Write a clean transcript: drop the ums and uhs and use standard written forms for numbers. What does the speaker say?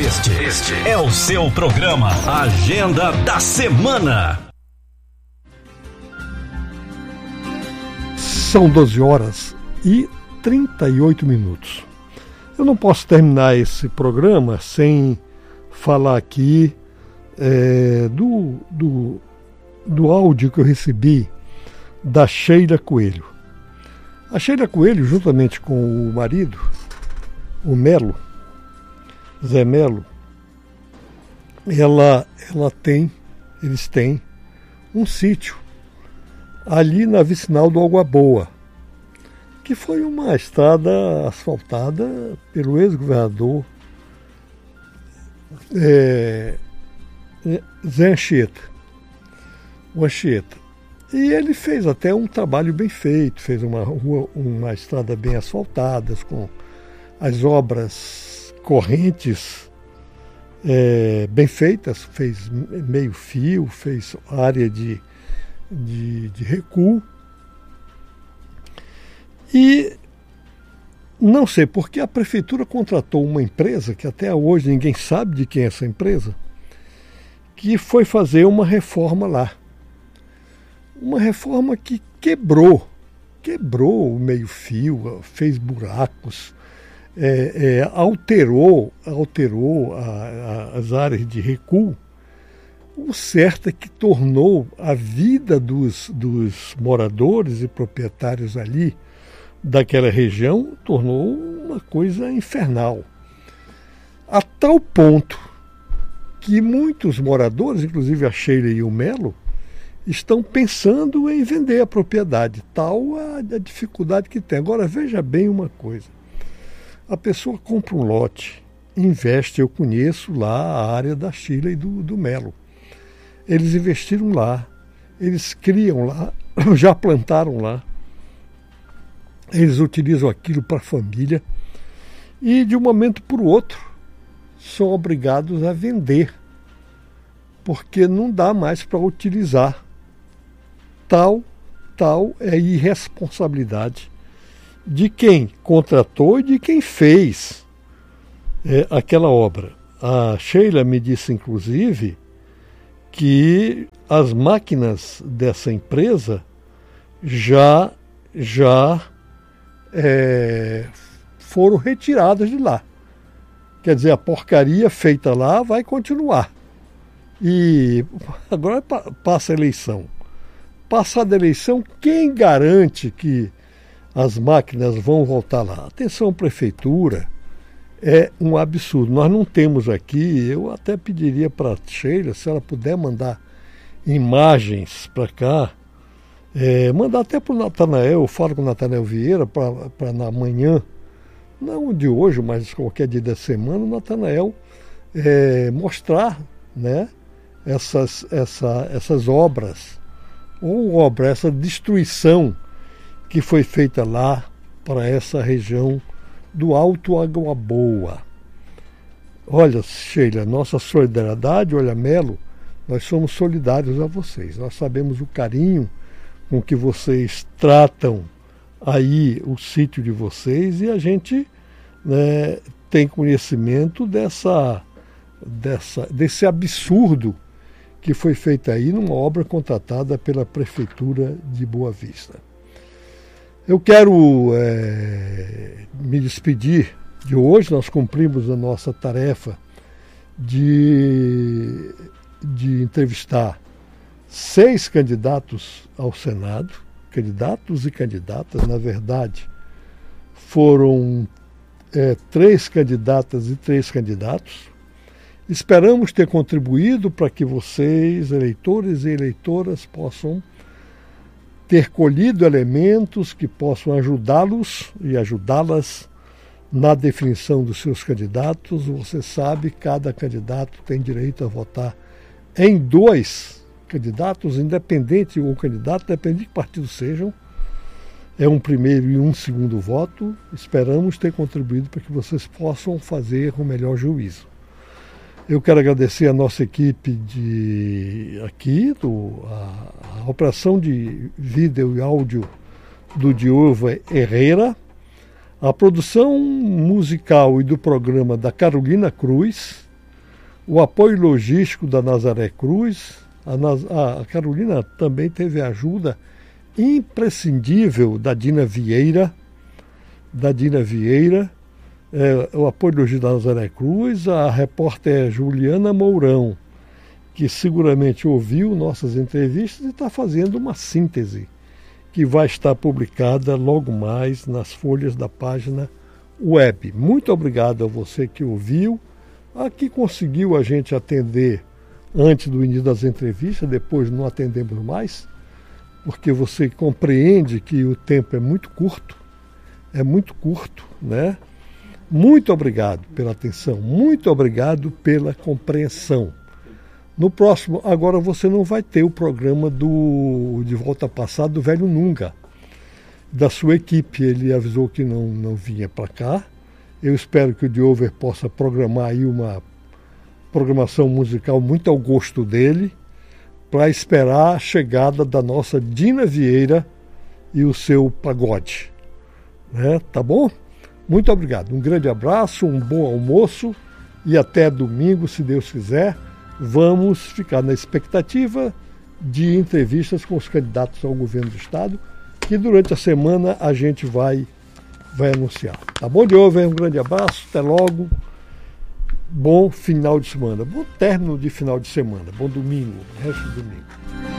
Este é o seu programa Agenda da Semana. São 12 horas e 38 minutos. Eu não posso terminar esse programa sem falar aqui do áudio que eu recebi da Sheila Coelho. A Sheila Coelho, juntamente com o marido, o Melo, Zé Melo, eles têm um sítio ali na vicinal do Água Boa, que foi uma estrada asfaltada pelo ex-governador Zé Anchieta, o Anchieta. E ele fez até um trabalho bem feito, fez uma estrada bem asfaltada, com as obras correntes bem feitas, fez meio fio, fez área de recuo. E não sei porque a prefeitura contratou uma empresa, que até hoje ninguém sabe de quem é essa empresa, que foi fazer uma reforma lá. Uma reforma que quebrou o meio-fio, fez buracos, alterou as áreas de recuo. O certo é que tornou a vida dos moradores e proprietários ali daquela região, tornou uma coisa infernal. A tal ponto que muitos moradores, inclusive a Sheila e o Melo, estão pensando em vender a propriedade, tal a dificuldade que tem. Agora, veja bem uma coisa. A pessoa compra um lote, investe, eu conheço lá a área da Sheila e do Melo. Eles investiram lá, eles criam lá, já plantaram lá, eles utilizam aquilo para a família e, de um momento para o outro, são obrigados a vender, porque não dá mais para utilizar. Tal é a irresponsabilidade de quem contratou e de quem fez aquela obra. A Sheila me disse, inclusive, que as máquinas dessa empresa já foram retiradas de lá. Quer dizer, a porcaria feita lá vai continuar. E agora passa a eleição. Passada a eleição, quem garante que as máquinas vão voltar lá? Atenção, prefeitura, é um absurdo. Nós não temos aqui, eu até pediria para a Sheila, se ela puder mandar imagens para cá, mandar até para o Natanael, eu falo com o Natanael Vieira, para na manhã, não de hoje, mas qualquer dia da semana, o Natanael mostrar, né, essas obras, essa destruição que foi feita lá para essa região do Alto Água Boa. Olha, Sheila, nossa solidariedade, olha, Melo, nós somos solidários a vocês. Nós sabemos o carinho com que vocês tratam aí o sítio de vocês e a gente, né, tem conhecimento desse absurdo que foi feito aí numa obra contratada pela Prefeitura de Boa Vista. Eu quero me despedir de hoje. Nós cumprimos a nossa tarefa de entrevistar 6 candidatos ao Senado, candidatos e candidatas, na verdade, foram 3 candidatas e 3 candidatos. Esperamos ter contribuído para que vocês, eleitores e eleitoras, possam ter colhido elementos que possam ajudá-los e ajudá-las na definição dos seus candidatos. Você sabe, cada candidato tem direito a votar em 2 candidatos, independente ou candidato, dependente de que partido sejam. É um primeiro e um segundo voto. Esperamos ter contribuído para que vocês possam fazer o melhor juízo. Eu quero agradecer a nossa equipe a operação de vídeo e áudio do Diogo Herrera, a produção musical e do programa da Carolina Cruz, o apoio logístico da Nazaré Cruz. A Carolina também teve a ajuda imprescindível da Dina Vieira, o apoio logístico da Nazaré Cruz, a repórter Juliana Mourão, que seguramente ouviu nossas entrevistas e está fazendo uma síntese que vai estar publicada logo mais nas folhas da página web. Muito obrigado a você que ouviu, a que conseguiu a gente atender antes do início das entrevistas, depois não atendemos mais, porque você compreende que o tempo é muito curto, né? Muito obrigado pela atenção, muito obrigado pela compreensão. No próximo, agora você não vai ter o programa De Volta ao Passado do Velho Nunga, da sua equipe. Ele avisou que não vinha para cá. Eu espero que o Diover possa programar aí uma programação musical muito ao gosto dele, para esperar a chegada da nossa Dina Vieira e o seu pagode. Né? Tá bom? Muito obrigado. Um grande abraço, um bom almoço e até domingo, se Deus quiser. Vamos ficar na expectativa de entrevistas com os candidatos ao governo do Estado, que durante a semana a gente vai anunciar. Tá bom, Diover? Um grande abraço, até logo. Bom final de semana, bom término de final de semana, bom domingo, resto do domingo.